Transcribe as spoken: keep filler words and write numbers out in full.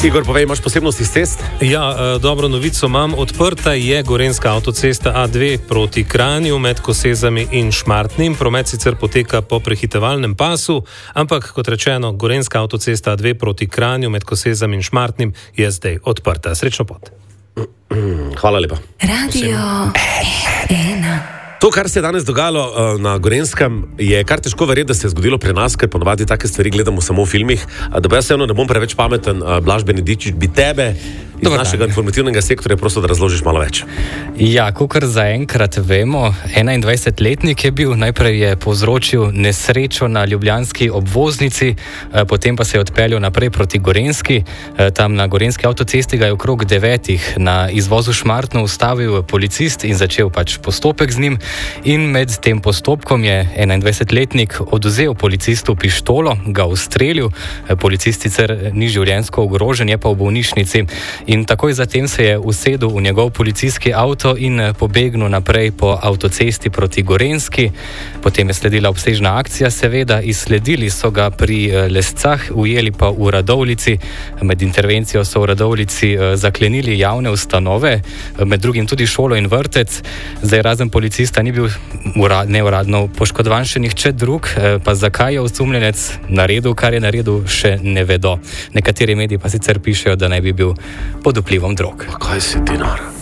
Igor, povej, imaš posebnost iz cest? Ja, dobro novico imam. Odprta je gorenjska avtocesta A dve proti Kranju med Kosezami in Šmartnim. Promet sicer poteka po prehitevalnem pasu, ampak kot rečeno, gorenjska avtocesta A dve proti Kranju med Kosezami in Šmartnim je zdaj odprta. Srečno pot. Hvala lepa. Radio ena. To, kar se je danes dogajalo uh, na Gorenskem, je kar težko verjeti, da se je zgodilo pri nas, ker ponovadi take stvari gledamo samo v filmih. Uh, da bo jaz eno ne bom preveč pameten, uh, Blaž Benedičič, bi tebe iz Dobar našega dan. informativnega sektorja prosto, da razložiš malo več. Ja, kakor zaenkrat vemo, enaindvajsetletnik je bil, najprej je povzročil nesrečo na ljubljanski obvoznici, potem pa se je odpeljal naprej proti Gorenjski. Tam na gorenjski avtocesti ga je okrog devetih na izvozu Šmartno ustavil policist in začel pač postopek z njim. In med tem postopkom je enaindvajsetletnik odvzel policistu pištolo, ga ustrelil. Policist sicer ni življenjsko ogrožen, je pa v bolnišnici. In takoj zatem se je usedel v njegov policijski avto in pobegnil naprej po avtocesti proti Gorenjski. Potem je sledila obsežna akcija, seveda, izsledili so ga pri Lescah, ujeli pa v Radovljici. Med intervencijo so v Radovljici zaklenili javne ustanove, med drugim tudi šolo in vrtec. Zdaj razen policista ni bil urad, neuradno poškodovan še nihče drug, pa zakaj je osumljenec naredil, kar je naredil, še ne vedo. Nekateri mediji pa sicer pišejo, da naj bi bil pod vplivom drog. Kaj si ti nor?